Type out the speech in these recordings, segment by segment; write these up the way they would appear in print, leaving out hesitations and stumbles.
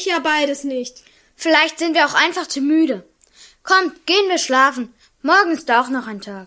ich ja beides nicht. Vielleicht sind wir auch einfach zu müde. Kommt, gehen wir schlafen. Morgen ist auch noch ein Tag.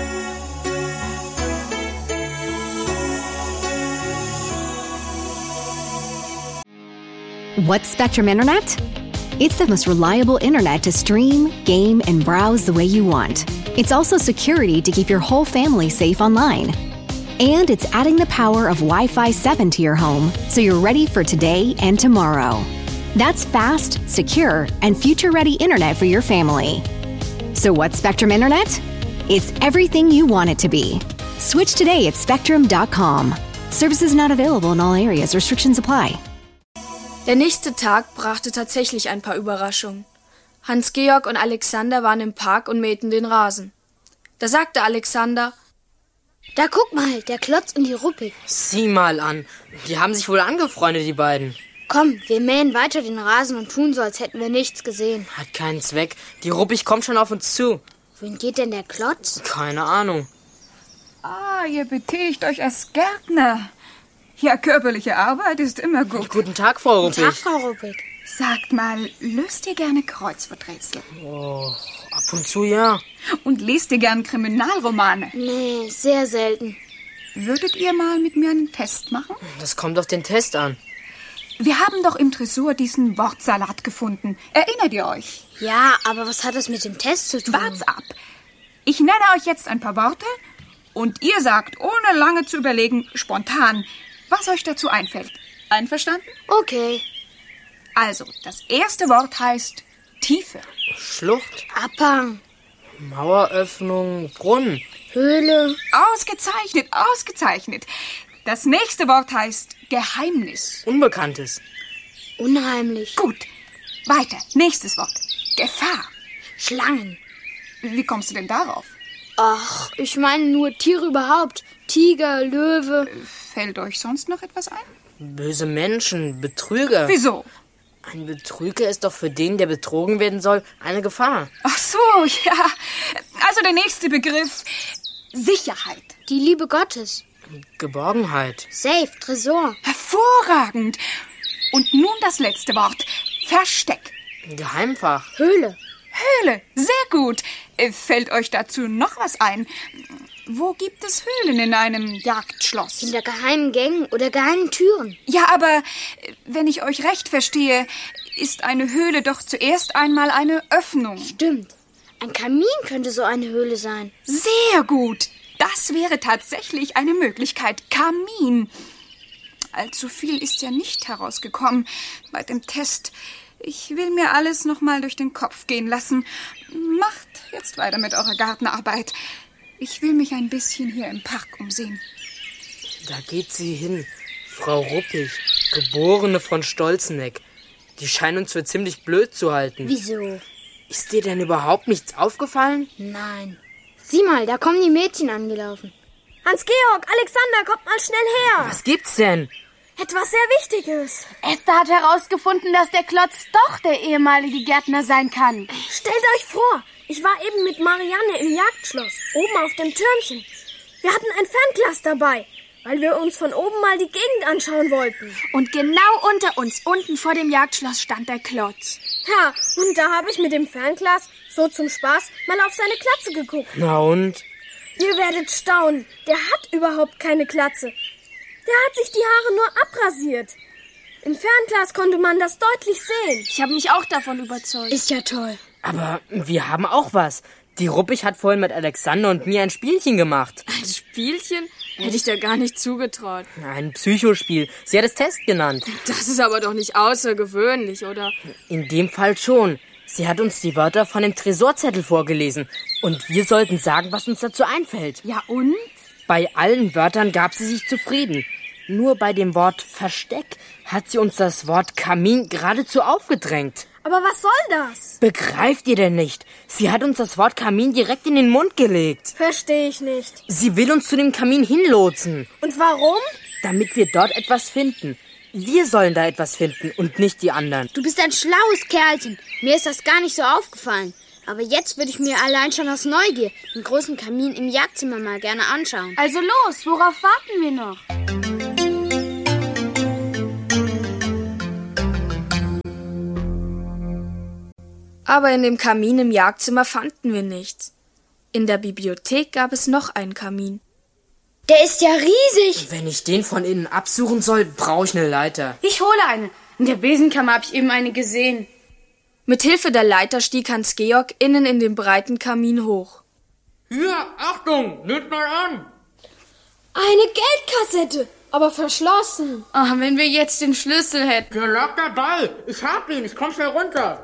What's Spectrum Internet? It's the most reliable internet to stream, game, and browse the way you want. It's also security to keep your whole family safe online. And it's adding the power of Wi-Fi 7 to your home, so you're ready for today and tomorrow. That's fast, secure, and future-ready internet for your family. So what's Spectrum Internet? It's everything you want it to be. Switch today at spectrum.com. Services not available in all areas. Restrictions apply. Der nächste Tag brachte tatsächlich ein paar Überraschungen. Hans-Georg und Alexander waren im Park und mähten den Rasen. Da sagte Alexander: Da guck mal, der Klotz und die Ruppig. Sieh mal an. Die haben sich wohl angefreundet, die beiden. Komm, wir mähen weiter den Rasen und tun so, als hätten wir nichts gesehen. Hat keinen Zweck. Die Ruppig kommt schon auf uns zu. Wohin geht denn der Klotz? Keine Ahnung. Ah, ihr betätigt euch als Gärtner. Ja, körperliche Arbeit ist immer gut. Guten Tag, Frau Ruppig. Guten Tag, Frau Ruppig. Sagt mal, löst ihr gerne Kreuzworträtsel? Oh, ab und zu ja. Und lest ihr gern Kriminalromane? Nee, sehr selten. Würdet ihr mal mit mir einen Test machen? Das kommt auf den Test an. Wir haben doch im Tresor diesen Wortsalat gefunden. Erinnert ihr euch? Ja, aber was hat das mit dem Test zu tun? Wart's ab. Ich nenne euch jetzt ein paar Worte und ihr sagt, ohne lange zu überlegen, spontan, was euch dazu einfällt. Einverstanden? Okay. Also, das erste Wort heißt Tiefe. Schlucht. Abhang. Maueröffnung. Brunnen. Höhle. Ausgezeichnet, ausgezeichnet. Das nächste Wort heißt Geheimnis. Unbekanntes. Unheimlich. Gut. Weiter. Nächstes Wort. Gefahr. Schlangen. Wie kommst du denn darauf? Ach, ich meine nur Tiere überhaupt. Tiger, Löwe. Fällt euch sonst noch etwas ein? Böse Menschen. Betrüger. Wieso? Ein Betrüger ist doch für den, der betrogen werden soll, eine Gefahr. Ach so, ja. Also der nächste Begriff. Sicherheit. Die Liebe Gottes. Geborgenheit. Safe, Tresor. Hervorragend. Und nun das letzte Wort. Versteck. Geheimfach. Höhle. Höhle. Sehr gut. Fällt euch dazu noch was ein? Wo gibt es Höhlen in einem Jagdschloss? In der geheimen Gängen oder geheimen Türen. Ja, aber wenn ich euch recht verstehe, ist eine Höhle doch zuerst einmal eine Öffnung. Stimmt. Ein Kamin könnte so eine Höhle sein. Sehr gut. Das wäre tatsächlich eine Möglichkeit. Kamin. Allzu viel ist ja nicht herausgekommen bei dem Test. Ich will mir alles noch mal durch den Kopf gehen lassen. Macht jetzt weiter mit eurer Gartenarbeit. Ich will mich ein bisschen hier im Park umsehen. Da geht sie hin. Frau Ruppig, Geborene von Stolzeneck. Die scheinen uns für ziemlich blöd zu halten. Wieso? Ist dir denn überhaupt nichts aufgefallen? Nein. Sieh mal, da kommen die Mädchen angelaufen. Hans-Georg, Alexander, kommt mal schnell her. Was gibt's denn? Etwas sehr Wichtiges. Esther hat herausgefunden, dass der Klotz doch der ehemalige Gärtner sein kann. Stellt euch vor, ich war eben mit Marianne im Jagdschloss, oben auf dem Türmchen. Wir hatten ein Fernglas dabei, weil wir uns von oben mal die Gegend anschauen wollten. Und genau unter uns, unten vor dem Jagdschloss, stand der Klotz. Ja, und da habe ich mit dem Fernglas, so zum Spaß, mal auf seine Glatze geguckt. Na und? Ihr werdet staunen, der hat überhaupt keine Glatze. Der hat sich die Haare nur abrasiert. Im Fernglas konnte man das deutlich sehen. Ich habe mich auch davon überzeugt. Ist ja toll. Aber wir haben auch was. Die Ruppig hat vorhin mit Alexander und mir ein Spielchen gemacht. Ein Spielchen? Hätte ich da gar nicht zugetraut. Ein Psychospiel. Sie hat es Test genannt. Das ist aber doch nicht außergewöhnlich, oder? In dem Fall schon. Sie hat uns die Wörter von dem Tresorzettel vorgelesen. Und wir sollten sagen, was uns dazu einfällt. Ja und? Bei allen Wörtern gab sie sich zufrieden. Nur bei dem Wort Versteck hat sie uns das Wort Kamin geradezu aufgedrängt. Aber was soll das? Begreift ihr denn nicht? Sie hat uns das Wort Kamin direkt in den Mund gelegt. Verstehe ich nicht. Sie will uns zu dem Kamin hinlotsen. Und warum? Damit wir dort etwas finden. Wir sollen da etwas finden und nicht die anderen. Du bist ein schlaues Kerlchen. Mir ist das gar nicht so aufgefallen. Aber jetzt würde ich mir allein schon aus Neugier den großen Kamin im Jagdzimmer mal gerne anschauen. Also los, worauf warten wir noch? Aber in dem Kamin im Jagdzimmer fanden wir nichts. In der Bibliothek gab es noch einen Kamin. Der ist ja riesig. Wenn ich den von innen absuchen soll, brauche ich eine Leiter. Ich hole eine. In der Besenkammer habe ich eben eine gesehen. Mit Hilfe der Leiter stieg Hans-Georg innen in den breiten Kamin hoch. Hier, Achtung, nehmt mal an! Eine Geldkassette, aber verschlossen. Oh, wenn wir jetzt den Schlüssel hätten. Der lag dabei. Ich hab ihn, ich komm schnell runter.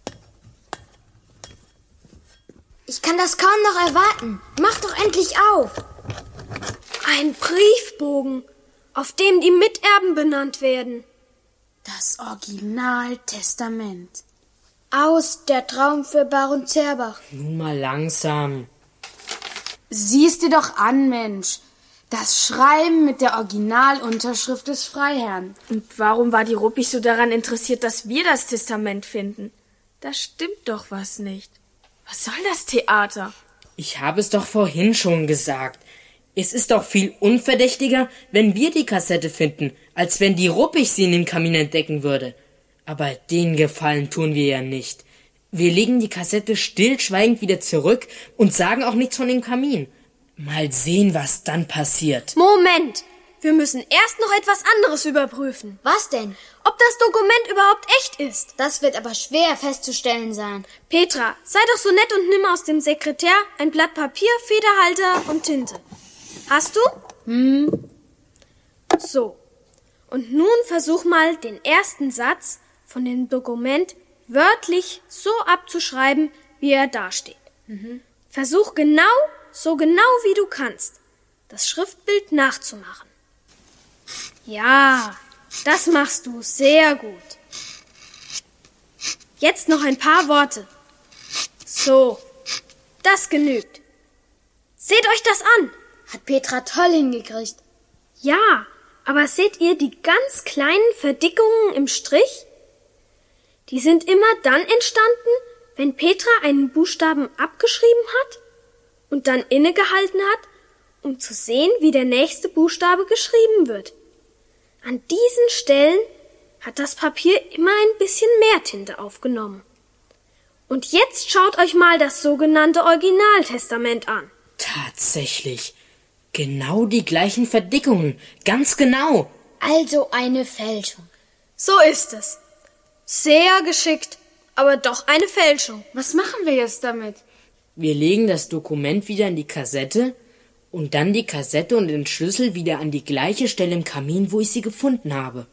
Ich kann das kaum noch erwarten. Mach doch endlich auf. Ein Briefbogen, auf dem die Miterben benannt werden. Das Originaltestament. Aus der Traum für Baron Zerbach. Nun mal langsam. Sieh's dir doch an, Mensch. Das Schreiben mit der Originalunterschrift des Freiherrn. Und warum war die Ruppig so daran interessiert, dass wir das Testament finden? Da stimmt doch was nicht. Was soll das Theater? Ich habe es doch vorhin schon gesagt. Es ist doch viel unverdächtiger, wenn wir die Kassette finden, als wenn die Ruppig sie in dem Kamin entdecken würde. Aber den Gefallen tun wir ja nicht. Wir legen die Kassette stillschweigend wieder zurück und sagen auch nichts von dem Kamin. Mal sehen, was dann passiert. Moment, wir müssen erst noch etwas anderes überprüfen. Was denn? Ob das Dokument überhaupt echt ist. Das wird aber schwer festzustellen sein. Petra, sei doch so nett und nimm aus dem Sekretär ein Blatt Papier, Federhalter und Tinte. Hast du? So. Und nun versuch mal, den ersten Satz von dem Dokument wörtlich so abzuschreiben, wie er dasteht. Versuch so genau wie du kannst, das Schriftbild nachzumachen. Ja, das machst du sehr gut. Jetzt noch ein paar Worte. So, das genügt. Seht euch das an. Hat Petra toll hingekriegt. Ja, aber seht ihr die ganz kleinen Verdickungen im Strich? Die sind immer dann entstanden, wenn Petra einen Buchstaben abgeschrieben hat und dann innegehalten hat, um zu sehen, wie der nächste Buchstabe geschrieben wird. An diesen Stellen hat das Papier immer ein bisschen mehr Tinte aufgenommen. Und jetzt schaut euch mal das sogenannte Originaltestament an. Tatsächlich. Genau die gleichen Verdickungen. Ganz genau. Also eine Fälschung. So ist es. Sehr geschickt, aber doch eine Fälschung. Was machen wir jetzt damit? Wir legen das Dokument wieder in die Kassette und dann die Kassette und den Schlüssel wieder an die gleiche Stelle im Kamin, wo ich sie gefunden habe.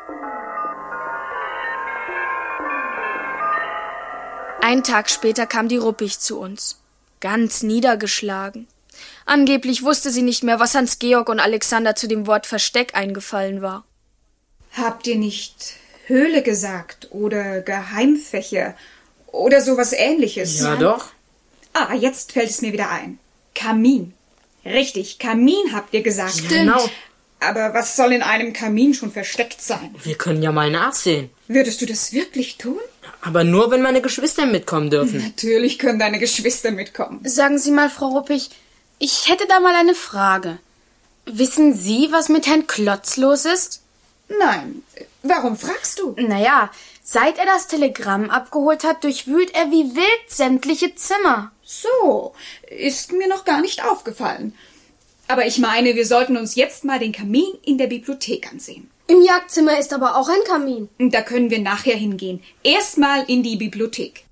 Einen Tag später kam die Ruppig zu uns. Ganz niedergeschlagen. Angeblich wusste sie nicht mehr, was Hans-Georg und Alexander zu dem Wort Versteck eingefallen war. Habt ihr nicht Höhle gesagt oder Geheimfächer oder sowas Ähnliches? Ja, doch. Ah, jetzt fällt es mir wieder ein. Kamin. Richtig, Kamin habt ihr gesagt. Stimmt. Genau. Aber was soll in einem Kamin schon versteckt sein? Wir können ja mal nachsehen. Würdest du das wirklich tun? Aber nur, wenn meine Geschwister mitkommen dürfen. Natürlich können deine Geschwister mitkommen. Sagen Sie mal, Frau Ruppig, ich hätte da mal eine Frage. Wissen Sie, was mit Herrn Klotz los ist? Nein. Warum fragst du? Naja, seit er das Telegramm abgeholt hat, durchwühlt er wie wild sämtliche Zimmer. So, ist mir noch gar nicht aufgefallen. Aber ich meine, wir sollten uns jetzt mal den Kamin in der Bibliothek ansehen. Im Jagdzimmer ist aber auch ein Kamin. Da können wir nachher hingehen. Erstmal in die Bibliothek.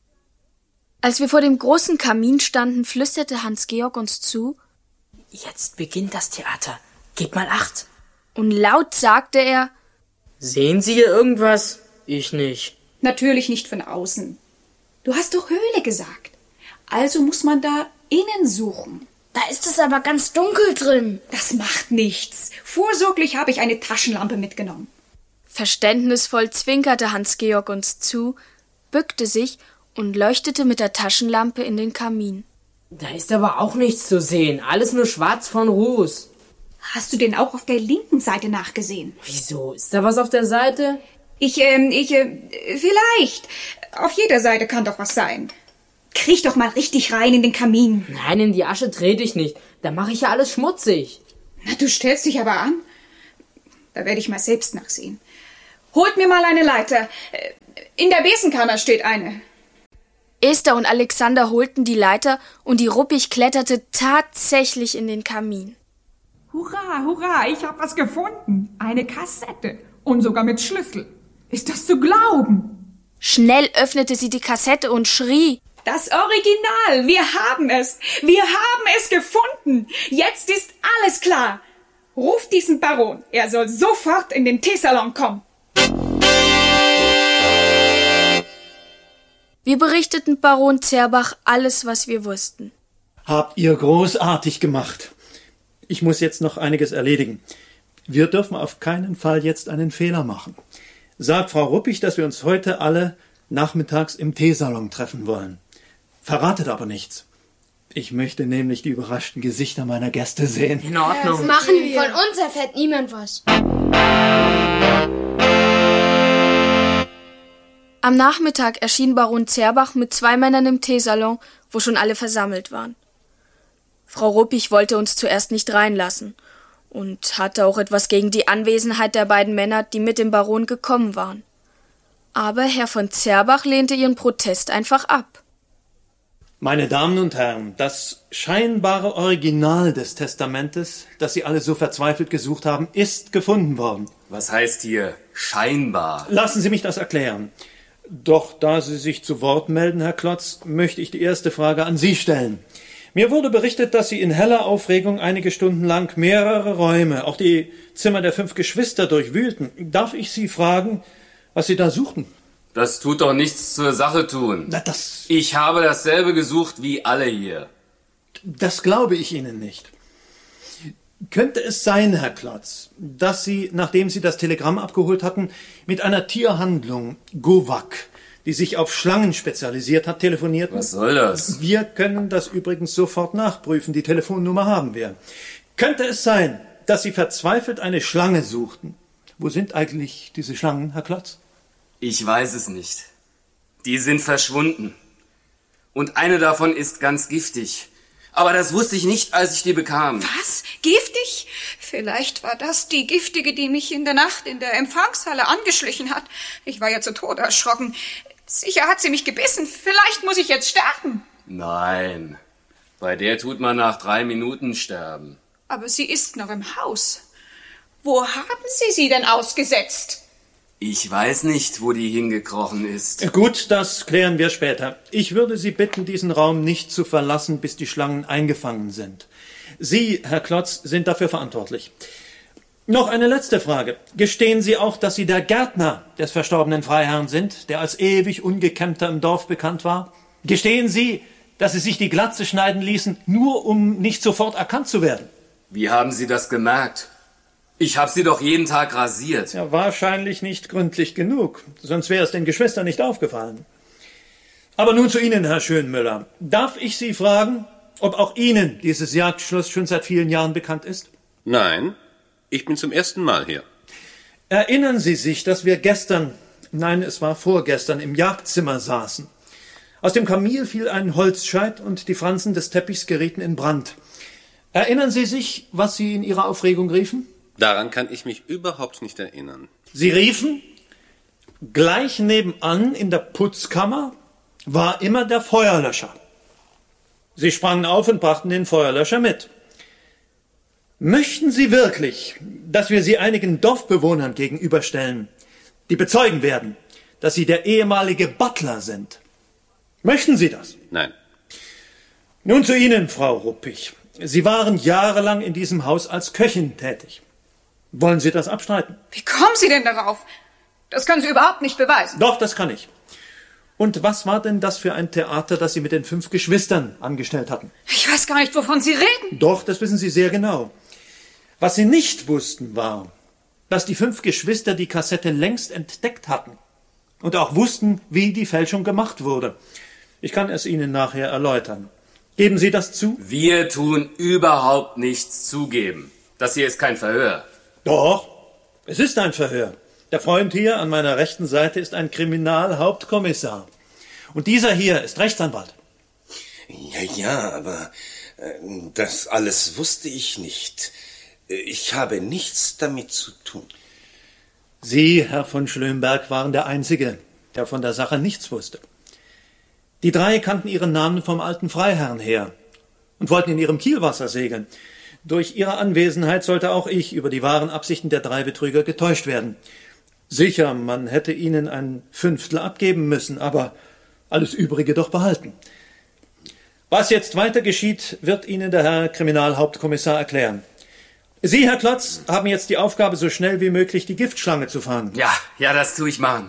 Als wir vor dem großen Kamin standen, flüsterte Hans-Georg uns zu: Jetzt beginnt das Theater. Gebt mal Acht. Und laut sagte er: Sehen Sie hier irgendwas? Ich nicht. Natürlich nicht von außen. Du hast doch Höhle gesagt. Also muss man da innen suchen. Da ist es aber ganz dunkel drin. Das macht nichts. Vorsorglich habe ich eine Taschenlampe mitgenommen. Verständnisvoll zwinkerte Hans-Georg uns zu, bückte sich und leuchtete mit der Taschenlampe in den Kamin. Da ist aber auch nichts zu sehen. Alles nur schwarz von Ruß. Hast du denn auch auf der linken Seite nachgesehen? Wieso? Ist da was auf der Seite? Vielleicht. Auf jeder Seite kann doch was sein. Kriech doch mal richtig rein in den Kamin. Nein, in die Asche trete ich nicht. Da mache ich ja alles schmutzig. Na, du stellst dich aber an. Da werde ich mal selbst nachsehen. Holt mir mal eine Leiter. In der Besenkammer steht eine. Esther und Alexander holten die Leiter und die Ruppig kletterte tatsächlich in den Kamin. Hurra, hurra, ich habe was gefunden. Eine Kassette. Und sogar mit Schlüssel. Ist das zu glauben? Schnell öffnete sie die Kassette und schrie: Das Original, wir haben es. Wir haben es gefunden. Jetzt ist alles klar. Ruf diesen Baron. Er soll sofort in den Teesalon kommen. Wir berichteten Baron Zerbach alles, was wir wussten. Habt ihr großartig gemacht. Ich muss jetzt noch einiges erledigen. Wir dürfen auf keinen Fall jetzt einen Fehler machen. Sagt Frau Ruppig, dass wir uns heute alle nachmittags im Teesalon treffen wollen. Verratet aber nichts. Ich möchte nämlich die überraschten Gesichter meiner Gäste sehen. In Ordnung. Das machen wir. Von uns erfährt niemand was. Am Nachmittag erschien Baron Zerbach mit 2 Männern im Teesalon, wo schon alle versammelt waren. Frau Ruppig wollte uns zuerst nicht reinlassen und hatte auch etwas gegen die Anwesenheit der beiden Männer, die mit dem Baron gekommen waren. Aber Herr von Zerbach lehnte ihren Protest einfach ab. Meine Damen und Herren, das scheinbare Original des Testamentes, das Sie alle so verzweifelt gesucht haben, ist gefunden worden. Was heißt hier scheinbar? Lassen Sie mich das erklären. Doch da Sie sich zu Wort melden, Herr Klotz, möchte ich die erste Frage an Sie stellen. Mir wurde berichtet, dass Sie in heller Aufregung einige Stunden lang mehrere Räume, auch die Zimmer der 5 Geschwister, durchwühlten. Darf ich Sie fragen, was Sie da suchten? Das tut doch nichts zur Sache tun. Ich habe dasselbe gesucht wie alle hier. Das glaube ich Ihnen nicht. Könnte es sein, Herr Klotz, dass Sie, nachdem Sie das Telegramm abgeholt hatten, mit einer Tierhandlung Govak, die sich auf Schlangen spezialisiert hat, telefonierten? Was soll das? Wir können das übrigens sofort nachprüfen. Die Telefonnummer haben wir. Könnte es sein, dass Sie verzweifelt eine Schlange suchten? Wo sind eigentlich diese Schlangen, Herr Klotz? Ich weiß es nicht. Die sind verschwunden. Und eine davon ist ganz giftig. Aber das wusste ich nicht, als ich die bekam. Was? Giftig? Vielleicht war das die Giftige, die mich in der Nacht in der Empfangshalle angeschlichen hat. Ich war ja zu Tode erschrocken. Sicher hat sie mich gebissen. Vielleicht muss ich jetzt sterben. Nein. Bei der tut man nach 3 Minuten sterben. Aber sie ist noch im Haus. Wo haben Sie sie denn ausgesetzt? Ich weiß nicht, wo die hingekrochen ist. Gut, das klären wir später. Ich würde Sie bitten, diesen Raum nicht zu verlassen, bis die Schlangen eingefangen sind. Sie, Herr Klotz, sind dafür verantwortlich. Noch eine letzte Frage. Gestehen Sie auch, dass Sie der Gärtner des verstorbenen Freiherrn sind, der als ewig Ungekämmter im Dorf bekannt war? Gestehen Sie, dass Sie sich die Glatze schneiden ließen, nur um nicht sofort erkannt zu werden? Wie haben Sie das gemerkt? Ich habe sie doch jeden Tag rasiert. Ja, wahrscheinlich nicht gründlich genug, sonst wäre es den Geschwistern nicht aufgefallen. Aber nun zu Ihnen, Herr Schönmüller. Darf ich Sie fragen, ob auch Ihnen dieses Jagdschloss schon seit vielen Jahren bekannt ist? Nein, ich bin zum ersten Mal hier. Erinnern Sie sich, dass wir es war vorgestern, im Jagdzimmer saßen? Aus dem Kamin fiel ein Holzscheit und die Fransen des Teppichs gerieten in Brand. Erinnern Sie sich, was Sie in Ihrer Aufregung riefen? Daran kann ich mich überhaupt nicht erinnern. Sie riefen, gleich nebenan in der Putzkammer war immer der Feuerlöscher. Sie sprangen auf und brachten den Feuerlöscher mit. Möchten Sie wirklich, dass wir Sie einigen Dorfbewohnern gegenüberstellen, die bezeugen werden, dass Sie der ehemalige Butler sind? Möchten Sie das? Nein. Nun zu Ihnen, Frau Ruppig. Sie waren jahrelang in diesem Haus als Köchin tätig. Wollen Sie das abstreiten? Wie kommen Sie denn darauf? Das können Sie überhaupt nicht beweisen. Doch, das kann ich. Und was war denn das für ein Theater, das Sie mit den 5 Geschwistern angestellt hatten? Ich weiß gar nicht, wovon Sie reden. Doch, das wissen Sie sehr genau. Was Sie nicht wussten, war, dass die 5 Geschwister die Kassette längst entdeckt hatten und auch wussten, wie die Fälschung gemacht wurde. Ich kann es Ihnen nachher erläutern. Geben Sie das zu? Wir tun überhaupt nichts zugeben. Das hier ist kein Verhör. Doch, es ist ein Verhör. Der Freund hier an meiner rechten Seite ist ein Kriminalhauptkommissar. Und dieser hier ist Rechtsanwalt. Ja, aber das alles wusste ich nicht. Ich habe nichts damit zu tun. Sie, Herr von Schlönberg, waren der Einzige, der von der Sache nichts wusste. Die 3 kannten ihren Namen vom alten Freiherrn her und wollten in ihrem Kielwasser segeln. Durch ihre Anwesenheit sollte auch ich über die wahren Absichten der 3 Betrüger getäuscht werden. Sicher, man hätte ihnen ein 1/5 abgeben müssen, aber alles Übrige doch behalten. Was jetzt weiter geschieht, wird Ihnen der Herr Kriminalhauptkommissar erklären. Sie, Herr Klotz, haben jetzt die Aufgabe, so schnell wie möglich die Giftschlange zu fangen. Ja, das tue ich machen.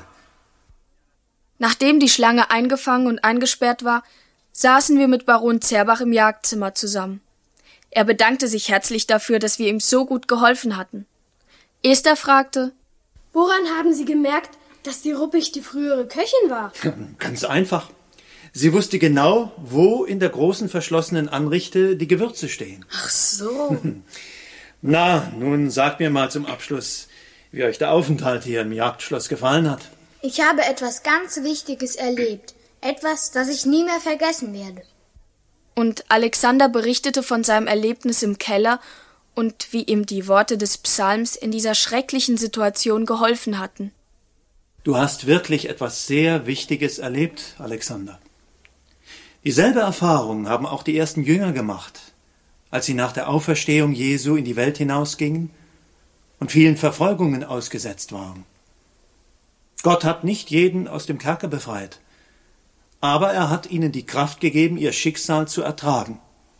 Nachdem die Schlange eingefangen und eingesperrt war, saßen wir mit Baron Zerbach im Jagdzimmer zusammen. Er bedankte sich herzlich dafür, dass wir ihm so gut geholfen hatten. Esther fragte: Woran haben Sie gemerkt, dass die Ruppig die frühere Köchin war? Ganz einfach. Sie wusste genau, wo in der großen verschlossenen Anrichte die Gewürze stehen. Ach so. Na, nun sagt mir mal zum Abschluss, wie euch der Aufenthalt hier im Jagdschloss gefallen hat. Ich habe etwas ganz Wichtiges erlebt. Etwas, das ich nie mehr vergessen werde. Und Alexander berichtete von seinem Erlebnis im Keller und wie ihm die Worte des Psalms in dieser schrecklichen Situation geholfen hatten. Du hast wirklich etwas sehr Wichtiges erlebt, Alexander. Dieselbe Erfahrung haben auch die ersten Jünger gemacht, als sie nach der Auferstehung Jesu in die Welt hinausgingen und vielen Verfolgungen ausgesetzt waren. Gott hat nicht jeden aus dem Kerker befreit, aber er hat ihnen die Kraft gegeben, ihr Schicksal zu ertragen.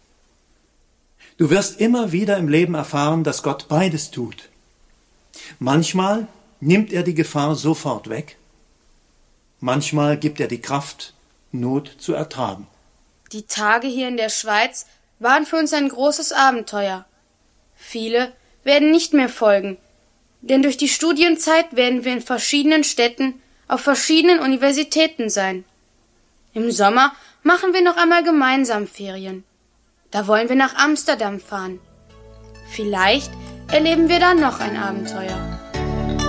Du wirst immer wieder im Leben erfahren, dass Gott beides tut. Manchmal nimmt er die Gefahr sofort weg, manchmal gibt er die Kraft, Not zu ertragen. Die Tage hier in der Schweiz waren für uns ein großes Abenteuer. Viele werden nicht mehr folgen, denn durch die Studienzeit werden wir in verschiedenen Städten auf verschiedenen Universitäten sein. Im Sommer machen wir noch einmal gemeinsam Ferien. Da wollen wir nach Amsterdam fahren. Vielleicht erleben wir dann noch ein Abenteuer.